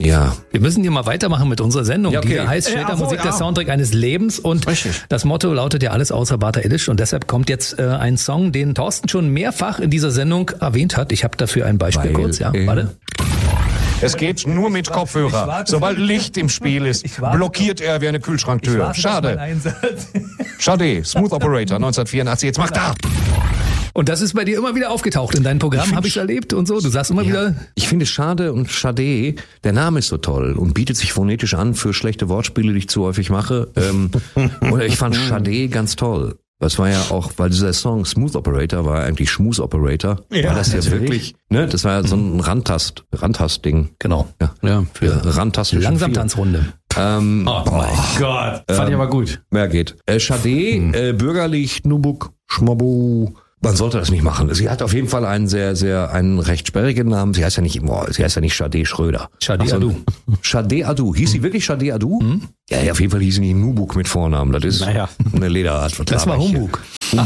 Ja. Wir müssen hier mal weitermachen mit unserer Sendung, Ja, okay. die da heißt Shelter Musik, der Soundtrack eines Lebens. Und Richtig. das Motto lautet ja alles außer Bata Illich. Und deshalb kommt jetzt ein Song, den Thorsten schon mehrfach in dieser Sendung erwähnt hat. Ich habe dafür ein Beispiel kurz. Ja, warte. Es geht nur mit Kopfhörer. Sobald Licht im Spiel ist, blockiert er wie eine Kühlschranktür. Schade. Schade. Smooth Operator 1984. Jetzt macht er. Und das ist bei dir immer wieder aufgetaucht in deinem Programm, habe ich erlebt und so. Du sagst immer wieder... Ich finde Schade und Schade, der Name ist so toll und bietet sich phonetisch an für schlechte Wortspiele, die ich zu häufig mache. Oder ich fand Schade ganz toll. Das war ja auch, weil dieser Song Smooth Operator war eigentlich Schmus Operator. Ja, war das ja natürlich. wirklich, ne? Das war ja so ein Randtast-Ding. Genau. Ja, für Randtasten. Langsamtanzrunde. Oh mein Gott. Fand ich aber gut. Mehr geht. Schade, bürgerlich, Nubuk, Schmabu. Man sollte das nicht machen. Sie hat auf jeden Fall einen einen recht sperrigen Namen. Sie heißt ja nicht Schade Schröder. Schade Adu. Schade Adu. Hieß sie wirklich Schade Adu? Ja, auf jeden Fall hieß sie nicht Nubuk mit Vornamen. Das ist eine Lederart. Das war Humbug.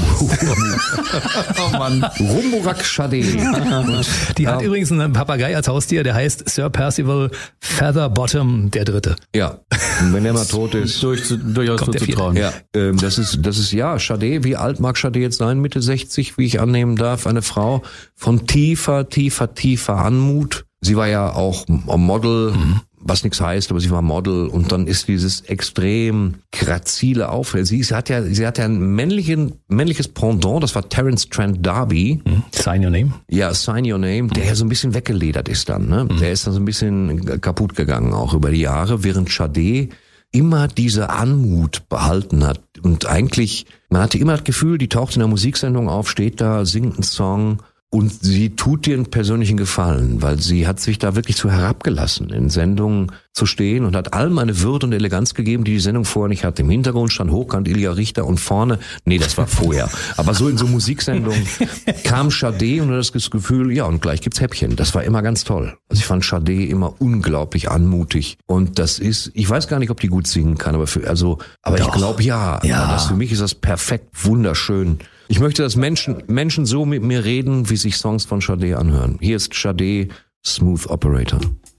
Oh Mann. Rumburak Schade. Die hat übrigens einen Papagei als Haustier, der heißt Sir Percival Featherbottom der Dritte. Ja. Und wenn der mal tot ist. Durchaus Kommt der zuzutrauen. Ja, das ist ja, Schade, wie alt mag Schade jetzt sein? Mitte 60, wie ich annehmen darf, eine Frau von tiefer Anmut. Sie war ja auch Model, was nichts heißt, aber sie war Model und dann ist dieses extrem grazile Auftreten. Sie hat ja ein männliches Pendant, das war Terence Trent D'Arby. Sign Your Name. Ja, Sign Your Name, der ja so ein bisschen weggeledert ist dann, ne? Der ist dann so ein bisschen kaputt gegangen auch über die Jahre, während Schade immer diese Anmut behalten hat und eigentlich, man hatte immer das Gefühl, die taucht in der Musiksendung auf, steht da, singt einen Song und sie tut dir einen persönlichen Gefallen, weil sie hat sich da wirklich zu herabgelassen, in Sendungen zu stehen und hat allem eine Würde und Eleganz gegeben, die Sendung vorher nicht hatte. Im Hintergrund stand hochkant Ilja Richter und vorne, nee, das war vorher. Aber so in so Musiksendungen kam Schade und hat das Gefühl, ja, und gleich gibt's Häppchen. Das war immer ganz toll. Also ich fand Schade immer unglaublich anmutig. Und das ist, ich weiß gar nicht, ob die gut singen kann, aber ich glaube, ja. Für mich ist das perfekt, wunderschön. Ich möchte, dass Menschen so mit mir reden, wie sich Songs von Schade anhören. Hier ist Schade, Smooth Operator.